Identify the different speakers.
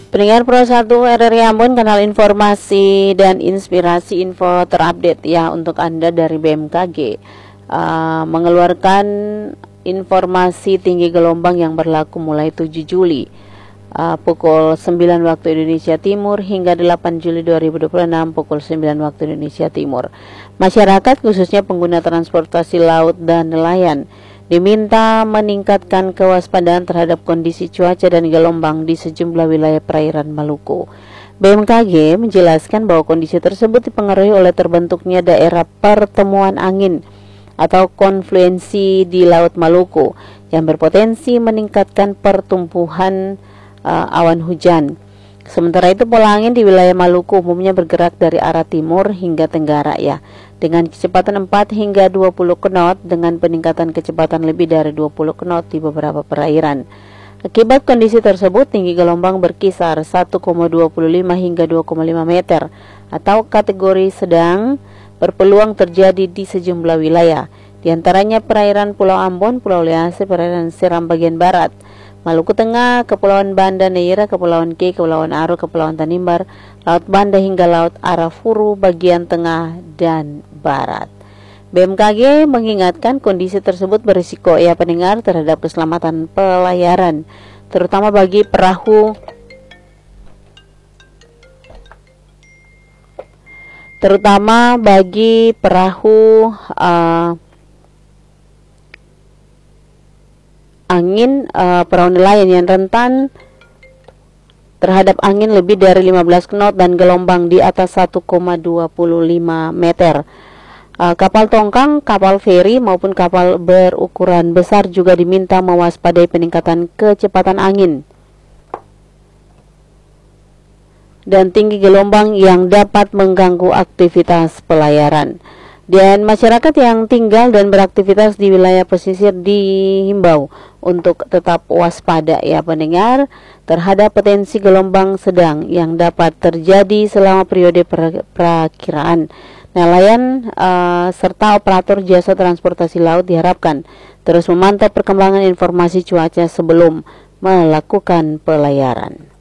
Speaker 1: Pendengar Pro 1 RRI Ambon, kanal informasi dan inspirasi info terupdate ya untuk Anda dari BMKG, mengeluarkan informasi tinggi gelombang yang berlaku mulai 7 Juli pukul 9 waktu Indonesia Timur hingga 8 Juli 2026 pukul 9 waktu Indonesia Timur. Masyarakat khususnya pengguna transportasi laut dan nelayan diminta meningkatkan kewaspadaan terhadap kondisi cuaca dan gelombang di sejumlah wilayah perairan Maluku. BMKG menjelaskan bahwa kondisi tersebut dipengaruhi oleh terbentuknya daerah pertemuan angin atau konfluensi di Laut Maluku yang berpotensi meningkatkan pertumbuhan awan hujan. Sementara itu pola angin di wilayah Maluku umumnya bergerak dari arah timur hingga tenggara ya, dengan kecepatan 4 hingga 20 knot dengan peningkatan kecepatan lebih dari 20 knot di beberapa perairan. Akibat kondisi tersebut, tinggi gelombang berkisar 1,25 hingga 2,5 meter atau kategori sedang berpeluang terjadi di sejumlah wilayah, di antaranya perairan Pulau Ambon, Pulau Lease, perairan Seram bagian barat, Maluku Tengah, Kepulauan Banda Neira, Kepulauan K, Kepulauan Aro, Kepulauan Tanimbar, Laut Banda hingga Laut Arafuru bagian tengah dan barat. BMKG mengingatkan kondisi tersebut berisiko ya pendengar terhadap keselamatan pelayaran, terutama bagi perahu angin, perahu nelayan yang rentan terhadap angin lebih dari 15 knot dan gelombang di atas 1,25 meter. Kapal tongkang, kapal feri maupun kapal berukuran besar juga diminta mewaspadai peningkatan kecepatan angin dan tinggi gelombang yang dapat mengganggu aktivitas pelayaran. Dan masyarakat yang tinggal dan beraktivitas di wilayah pesisir dihimbau untuk tetap waspada ya pendengar terhadap potensi gelombang sedang yang dapat terjadi selama periode perakiraan. Nelayan serta operator jasa transportasi laut diharapkan terus memantau perkembangan informasi cuaca sebelum melakukan pelayaran.